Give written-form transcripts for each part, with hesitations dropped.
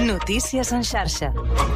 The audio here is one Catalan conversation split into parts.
Notícies en xarxa.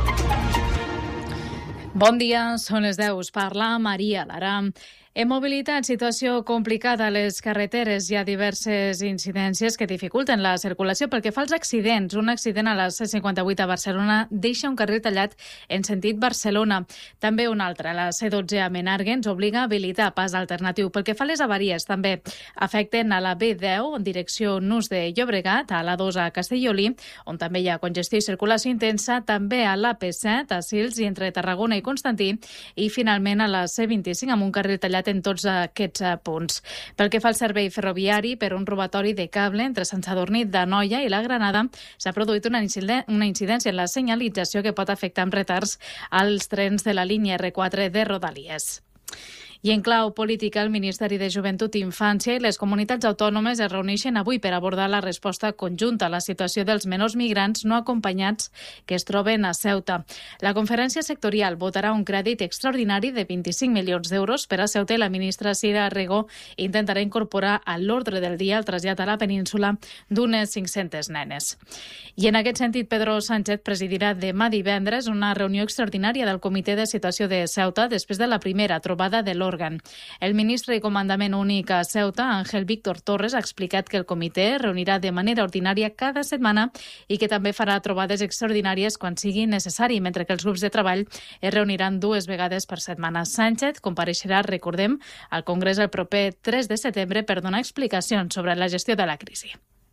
Bon dia, són les 10. Us parla Maria Lara. En mobilitat, situació complicada a les carreteres. Hi ha diverses incidències que dificulten la circulació. Pel que fa als accidents, un accident a la C58 a Barcelona deixa un carril tallat en sentit Barcelona. També un altre a la C12 a Menàrguens obliga a habilitar pas alternatiu. Pel que fa a les avaries, també afecten a la B10 en direcció Nus de Llobregat, a la 2 a Castellolí, on també hi ha congestió i circulació intensa, també a l'AP7 a Sils i entre Tarragona i Constantí, i finalment a la C25 amb un carril tallat en tots aquests punts. Pel que fa al servei ferroviari, per un robatori de cable entre Sant Sadurní d'Anoia i la Granada, s'ha produït una incidència en la senyalització que pot afectar amb retards als trens de la línia R4 de Rodalies. I en clau política, el Ministeri de Joventut i Infància i les comunitats autònomes es reuneixen avui per abordar la resposta conjunta a la situació dels menors migrants no acompanyats que es troben a Ceuta. La conferència sectorial votarà un crèdit extraordinari de 25 milions d'euros per a Ceuta i la ministra Sira Rego intentarà incorporar a l'ordre del dia el trasllat a la península d'unes 500 nenes. I en aquest sentit, Pedro Sánchez presidirà demà divendres una reunió extraordinària del Comitè de Situació de Ceuta després de la primera trobada de l'òrgan. El ministre i comandament únic a Ceuta, Ángel Víctor Torres, ha explicat que el comitè reunirà de manera ordinària cada setmana i que també farà trobades extraordinàries quan sigui necessari, mentre que els grups de treball es reuniran 2 vegades per setmana. Sánchez compareixerà, recordem, al Congrés el proper 3 de setembre per donar explicacions sobre la gestió de la crisi.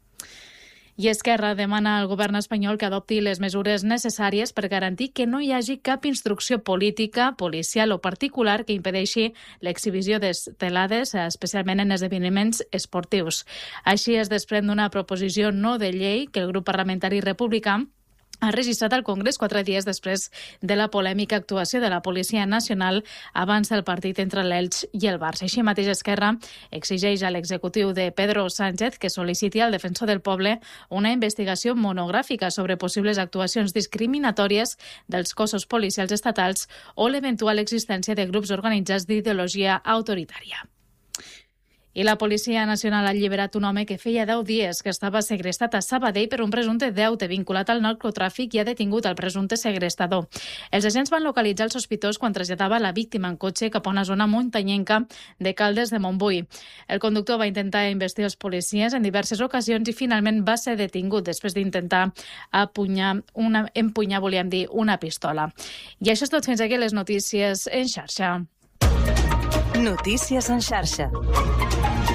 I Esquerra demana al govern espanyol que adopti les mesures necessàries per garantir que no hi hagi cap instrucció política, policial o particular que impedeixi l'exhibició d'estelades, especialment en esdeveniments esportius. Així es desprèn d'una proposició no de llei que el grup parlamentari republicà ha registrat al Congrés 4 dies després de la polèmica actuació de la Policia Nacional abans del partit entre l'Elx i el Barça. Així mateix, Esquerra exigeix a l'executiu de Pedro Sánchez que sol·liciti al defensor del poble una investigació monogràfica sobre possibles actuacions discriminatòries dels cossos policials estatals o l'eventual existència de grups organitzats d'ideologia autoritària. I la Policia Nacional ha alliberat un home que feia 10 dies que estava segrestat a Sabadell per un presumpte deute vinculat al narcotràfic i ha detingut el presumpte segrestador. Els agents van localitzar el sospitós quan traslladava la víctima en cotxe cap a una zona muntanyenca de Caldes de Montbui. El conductor va intentar investir els policies en diverses ocasions i finalment va ser detingut després d'intentar empunyar, una pistola. I això és tot, fins aquí les notícies en xarxa. Notícies en xarxa.